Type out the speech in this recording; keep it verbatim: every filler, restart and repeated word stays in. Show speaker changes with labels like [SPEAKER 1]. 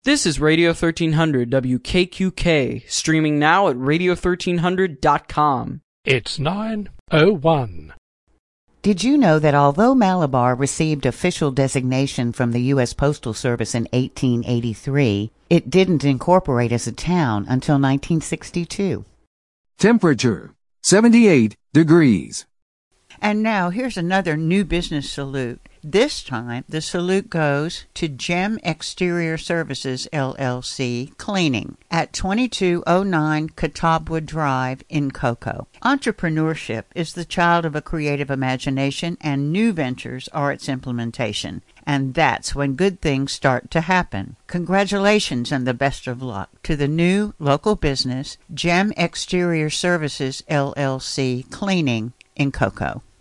[SPEAKER 1] This is Radio thirteen hundred W K Q K, streaming now at radio thirteen hundred dot com.
[SPEAKER 2] It's nine oh one.
[SPEAKER 3] Did you know that although Malabar received official designation from the U S Postal Service in eighteen eighty-three, it didn't incorporate as a town until nineteen sixty-two?
[SPEAKER 4] Temperature, seventy-eight degrees.
[SPEAKER 3] And now here's another new business salute. This time, the salute goes to Gem Exterior Services, L L C, Cleaning at twenty-two oh nine Catawba Drive in Cocoa. Entrepreneurship is the child of a creative imagination, and new ventures are its implementation. And that's when good things start to happen. Congratulations and the best of luck to the new local business, Gem Exterior Services, L L C, Cleaning in Cocoa.